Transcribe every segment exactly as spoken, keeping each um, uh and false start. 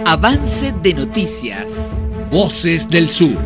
Avance de noticias. Voces del Sur.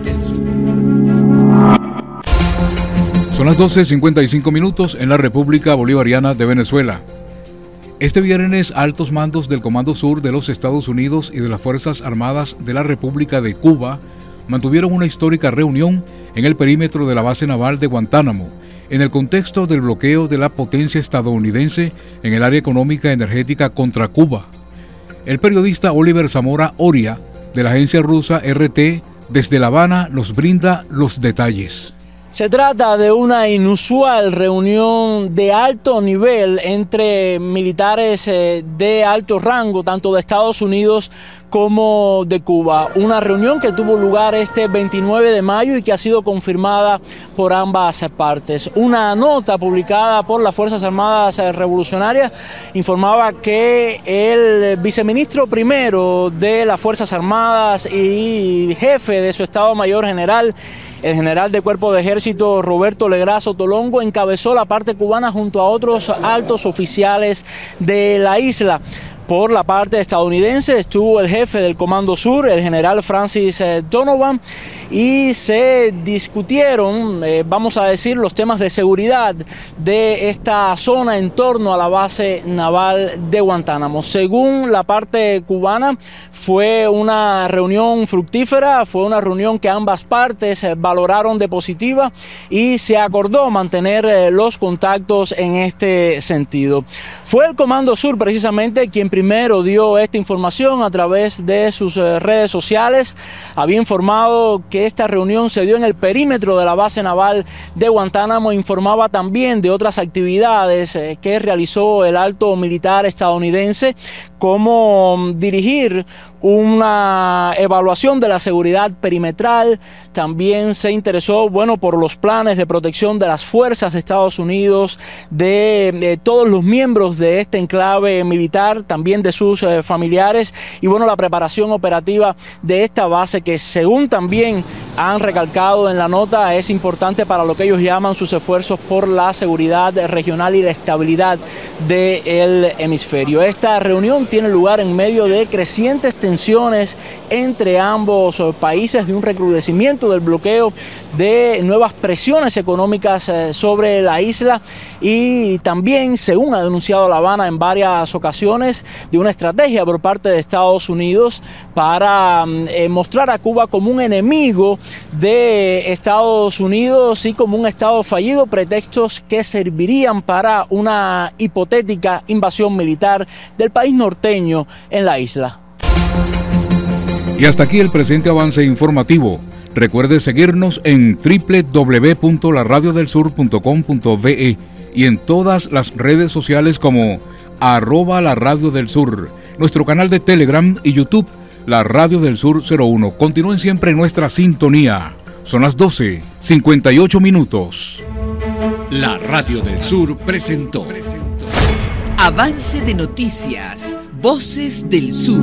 Son las doce cincuenta y cinco minutos en la República Bolivariana de Venezuela. Este viernes, altos mandos del Comando Sur de los Estados Unidos y de las Fuerzas Armadas de la República de Cuba mantuvieron una histórica reunión en el perímetro de la base naval de Guantánamo, en el contexto del bloqueo de la potencia estadounidense en el área económica energética contra Cuba. El periodista Oliver Zamora Oria, de la agencia rusa R T, desde La Habana, nos brinda los detalles. Se trata de una inusual reunión de alto nivel entre militares de alto rango, tanto de Estados Unidos como de Cuba. Una reunión que tuvo lugar este veintinueve de mayo y que ha sido confirmada por ambas partes. Una nota publicada por las Fuerzas Armadas Revolucionarias informaba que el viceministro primero de las Fuerzas Armadas y jefe de su Estado Mayor General, el general de Cuerpo de Ejército Roberto Legrazo Tolongo, encabezó la parte cubana junto a otros altos oficiales de la isla. Por la parte estadounidense estuvo el jefe del Comando Sur, el general Francis Donovan, y se discutieron, eh, vamos a decir, los temas de seguridad de esta zona en torno a la base naval de Guantánamo. Según la parte cubana, fue una reunión fructífera, fue una reunión que ambas partes valoraron de positiva y se acordó mantener eh, los contactos en este sentido. Fue el Comando Sur precisamente quien primero dio esta información a través de sus eh, redes sociales. Había informado que esta reunión se dio en el perímetro de la base naval de Guantánamo. Informaba también de otras actividades eh, que realizó el alto militar estadounidense, como dirigir una evaluación de la seguridad perimetral. También se interesó, bueno, por los planes de protección de las fuerzas de Estados Unidos, de, de todos los miembros de este enclave militar, también de sus eh, familiares, y bueno, la preparación operativa de esta base que, según también han recalcado en la nota, es importante para lo que ellos llaman sus esfuerzos por la seguridad regional y la estabilidad del hemisferio. Esta reunión tiene lugar en medio de crecientes tensiones entre ambos países, de un recrudecimiento del bloqueo, de nuevas presiones económicas sobre la isla y también, según ha denunciado La Habana en varias ocasiones, de una estrategia por parte de Estados Unidos para eh, mostrar a Cuba como un enemigo de Estados Unidos y como un Estado fallido, pretextos que servirían para una hipotética invasión militar del país norteño en la isla. Y hasta aquí el presente avance informativo. Recuerde seguirnos en doble u doble u doble u punto la radio del sur punto com punto be y en todas las redes sociales como arroba la radio del sur, nuestro canal de Telegram y YouTube, la radio del sur cero uno. Continúen siempre en nuestra sintonía. Son las doce cincuenta y ocho minutos. La Radio del Sur presentó, presentó Avance de noticias. Voces del Sur.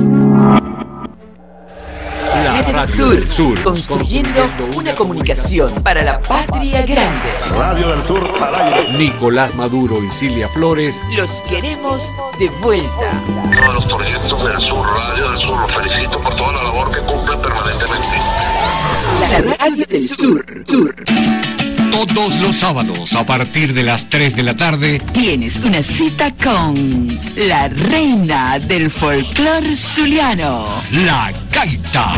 La Radio del Sur, Sur, construyendo una comunicación para la patria grande. Radio del Sur al aire. Nicolás Maduro y Cilia Flores. Los queremos de vuelta. Todos los proyectos del Sur, Radio del Sur, los felicito por toda la labor que cumplen permanentemente. La Radio del Sur, Sur. Todos los sábados a partir de las tres de la tarde tienes una cita con la reina del folclor zuliano, la gaita.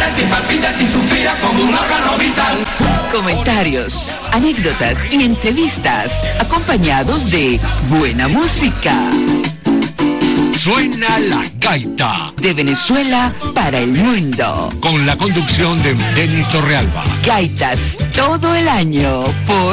Comentarios, anécdotas y entrevistas acompañados de buena música. Suena la gaita. De Venezuela para el mundo. Con la conducción de Denis Torrealba. Gaitas todo el año por